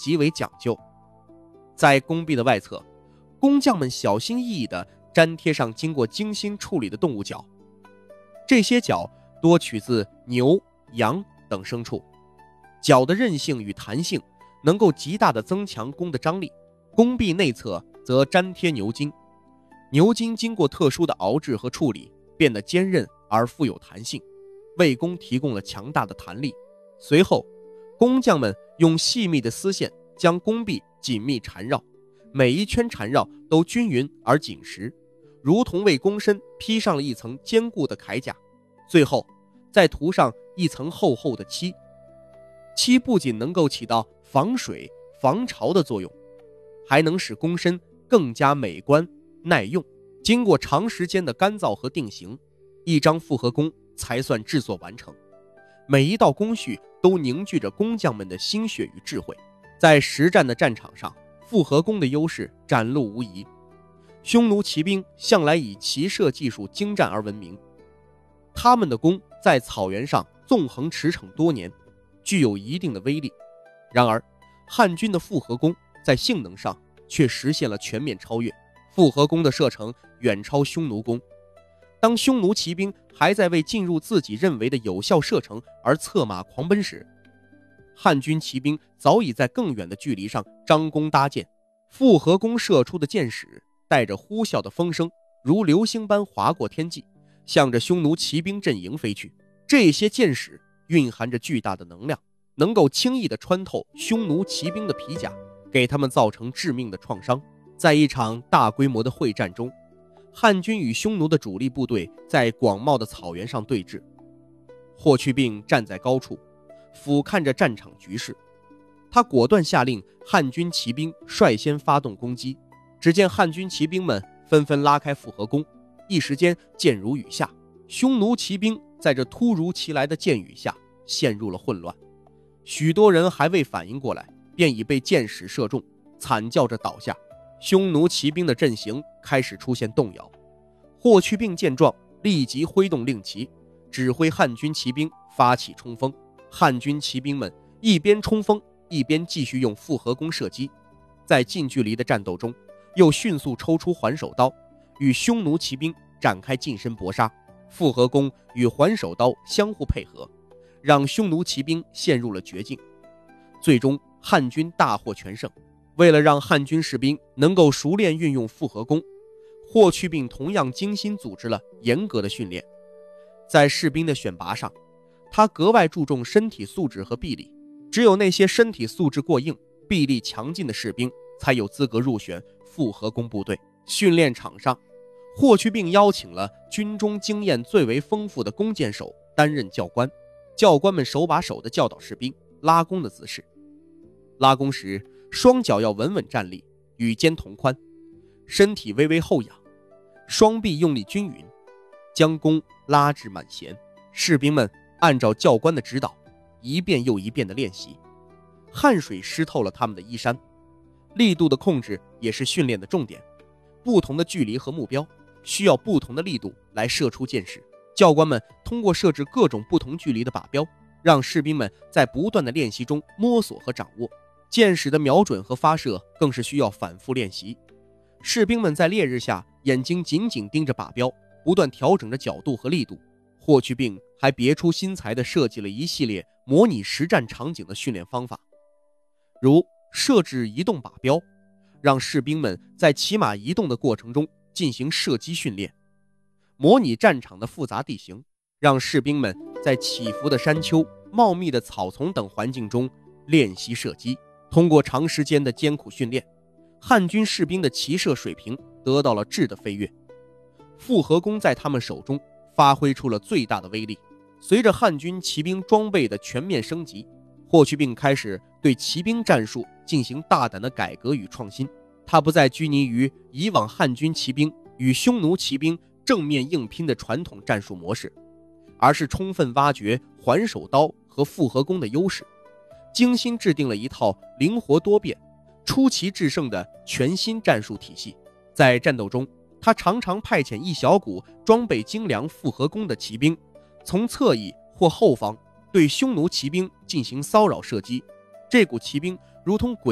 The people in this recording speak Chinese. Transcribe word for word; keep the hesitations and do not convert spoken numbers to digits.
极为讲究。在弓壁的外侧，工匠们小心翼翼地粘贴上经过精心处理的动物角，这些角多取自牛、羊等牲畜，角的韧性与弹性能够极大地增强弓的张力。弓壁内侧则粘贴牛筋，牛筋经过特殊的熬制和处理，变得坚韧而富有弹性，为弓提供了强大的弹力。随后，工匠们用细密的丝线将弓壁紧密缠绕，每一圈缠绕都均匀而紧实，如同为弓身披上了一层坚固的铠甲。最后再涂上一层厚厚的漆，漆不仅能够起到防水防潮的作用，还能使弓身更加美观耐用。经过长时间的干燥和定型，一张复合弓才算制作完成。每一道工序都凝聚着工匠们的心血与智慧。在实战的战场上，复合弓的优势展露无遗。匈奴骑兵向来以骑射技术精湛而闻名，他们的弓在草原上纵横驰骋多年，具有一定的威力。然而，汉军的复合弓在性能上却实现了全面超越，复合弓的射程远超匈奴弓。当匈奴骑兵还在为进入自己认为的有效射程而策马狂奔时，汉军骑兵早已在更远的距离上张弓搭箭，复合弓射出的箭矢带着呼啸的风声，如流星般划过天际，向着匈奴骑兵阵营飞去。这些箭矢蕴含着巨大的能量，能够轻易地穿透匈奴骑兵的皮甲，给他们造成致命的创伤。在一场大规模的会战中，汉军与匈奴的主力部队在广袤的草原上对峙。霍去病站在高处，俯瞰着战场局势，他果断下令汉军骑兵率先发动攻击。只见汉军骑兵们纷纷拉开复合弓，一时间箭如雨下。匈奴骑兵在这突如其来的箭雨下陷入了混乱，许多人还未反应过来，便已被箭矢射中，惨叫着倒下。匈奴骑兵的阵型开始出现动摇。霍去病见状，立即挥动令旗，指挥汉军骑兵发起冲锋。汉军骑兵们一边冲锋，一边继续用复合弓射击。在近距离的战斗中，又迅速抽出环手刀，与匈奴骑兵展开近身搏杀。复合弓与环手刀相互配合，让匈奴骑兵陷入了绝境。最终，汉军大获全胜。为了让汉军士兵能够熟练运用复合弓，霍去病同样精心组织了严格的训练。在士兵的选拔上，他格外注重身体素质和臂力，只有那些身体素质过硬、臂力强劲的士兵才有资格入选复合弓部队。训练场上，霍去病邀请了军中经验最为丰富的弓箭手担任教官，教官们手把手地教导士兵拉弓的姿势。拉弓时，双脚要稳稳站立，与肩同宽，身体微微后仰，双臂用力均匀，将弓拉至满弦。士兵们按照教官的指导，一遍又一遍地练习。汗水湿透了他们的衣衫。力度的控制也是训练的重点，不同的距离和目标需要不同的力度来射出箭矢。教官们通过设置各种不同距离的靶标，让士兵们在不断的练习中摸索和掌握。箭矢的瞄准和发射更是需要反复练习。士兵们在烈日下眼睛紧紧盯着靶标，不断调整着角度和力度。霍去病还别出心裁地设计了一系列模拟实战场景的训练方法，如设置移动靶标，让士兵们在骑马移动的过程中进行射击训练；模拟战场的复杂地形，让士兵们在起伏的山丘、茂密的草丛等环境中练习射击。通过长时间的艰苦训练，汉军士兵的骑射水平得到了质的飞跃，复合弓在他们手中发挥出了最大的威力。随着汉军骑兵装备的全面升级，霍去病开始对骑兵战术进行大胆的改革与创新。他不再拘泥于以往汉军骑兵与匈奴骑兵正面硬拼的传统战术模式，而是充分挖掘环手刀和复合弓的优势，精心制定了一套灵活多变、出奇制胜的全新战术体系。在战斗中，他常常派遣一小股装备精良复合弓的骑兵，从侧翼或后方对匈奴骑兵进行骚扰射击。这股骑兵如同鬼